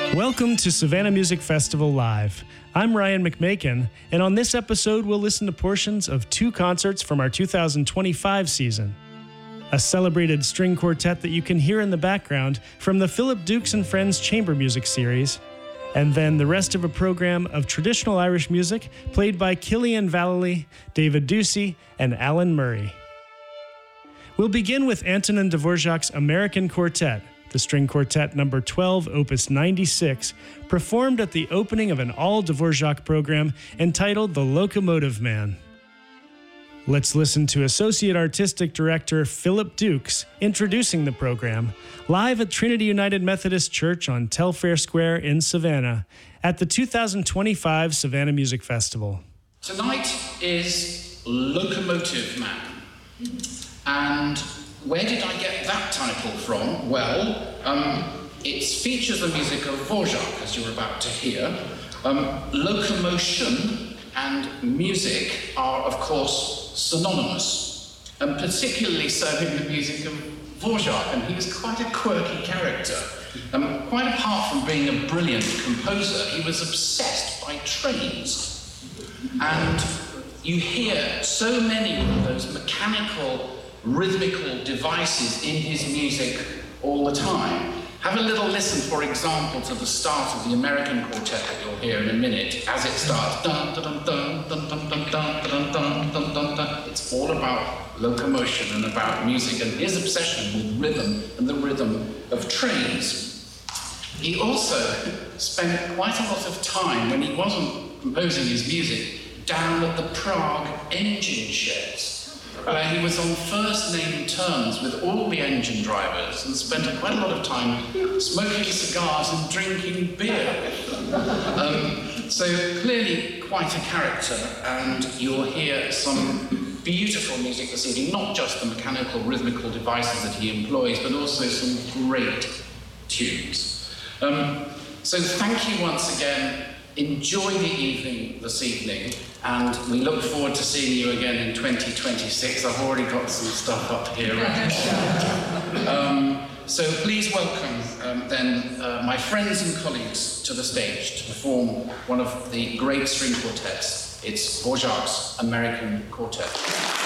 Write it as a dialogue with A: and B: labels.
A: Welcome to Savannah Music Festival Live. I'm Ryan McMakin, and on this episode, we'll listen to portions of two concerts from our 2025 season. A celebrated string quartet that you can hear in the background from the Philip Dukes and Friends Chamber Music Series, and then the rest of a program of traditional Irish music played by Killian Vallely, David Ducey, and Alan Murray. We'll begin with Antonin Dvorak's American Quartet, the string quartet number 12, opus 96, performed at the opening of an all-Dvorak program entitled The Locomotive Man. Let's listen to Associate Artistic Director Philip Dukes introducing the program, live at Trinity United Methodist Church on Telfair Square in Savannah, at the 2025 Savannah Music Festival.
B: Tonight is Locomotive Man, and where did I get that title from? Well, it features the music of Dvorak, as you're about to hear. Locomotion and music are, of course, synonymous, and particularly so in the music of Dvorak, and he was quite a quirky character. Quite apart from being a brilliant composer, he was obsessed by trains. And you hear so many of those mechanical, rhythmical devices in his music all the time. Have a little listen, for example, to the start of the American Quartet that you'll hear in a minute, as it starts. Dun, dun, dun, dun, dun, dun, dun, dun, dun, dun, dun, dun. It's all about locomotion and about music and his obsession with rhythm and the rhythm of trains. He also spent quite a lot of time, when he wasn't composing his music, down at the Prague engine sheds, where he was on first-name terms with all the engine drivers and spent quite a lot of time smoking cigars and drinking beer with them. So clearly quite a character, and you'll hear some beautiful music this evening, not just the mechanical, rhythmical devices that he employs, but also some great tunes. So thank you once again. Enjoy the evening this evening, and we look forward to seeing you again in 2026. I've already got some stuff up here. So please welcome then my friends and colleagues to the stage to perform one of the great string quartets. It's Dvorak's American Quartet.